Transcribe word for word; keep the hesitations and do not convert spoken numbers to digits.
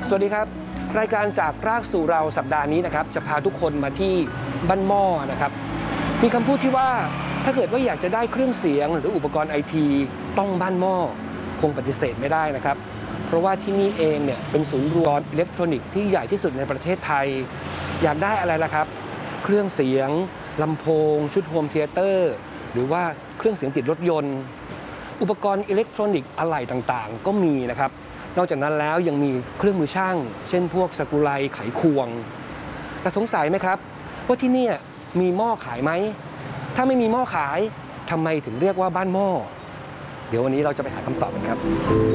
สวัสดีครับรายการจากรากสู่เราสัปดาห์นี้นะครับจะพาทุกคนมาที่บ้านหม้อนะครับมีคำพูดที่ว่าถ้าเกิดว่าอยากจะได้เครื่องเสียงหรืออุปกรณ์ไอทีต้องบ้านหม้อคงปฏิเสธไม่ได้นะครับเพราะว่าที่นี่เองเนี่ยเป็นศูนย์รวมอิเล็กทรอนิกส์ที่ใหญ่ที่สุดในประเทศไทยอยากได้อะไรล่ะครับเครื่องเสียงลำโพงชุดโฮมเธียเตอร์หรือว่าเครื่องเสียงติดรถยนต์อุปกรณ์อิเล็กทรอนิกส์อะไหล่ต่างๆก็มีนะครับนอกจากนั้นแล้วยังมีเครื่องมือช่างเช่นพวกสกุไลไขควงแต่สงสัยไหมครับว่าที่นี่มีหม้อขายไหมถ้าไม่มีหม้อขายทำไมถึงเรียกว่าบ้านหม้อเดี๋ยววันนี้เราจะไปหาคำตอบกันครับ